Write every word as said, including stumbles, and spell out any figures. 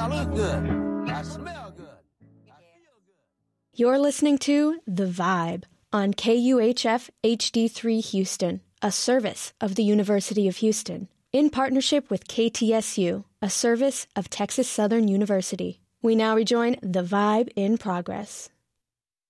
I look good. I smell good. I feel good. You're listening to The Vibe on K U H F H D three Houston, a service of the University of Houston, in partnership with K T S U, a service of Texas Southern University. We now rejoin The Vibe in progress.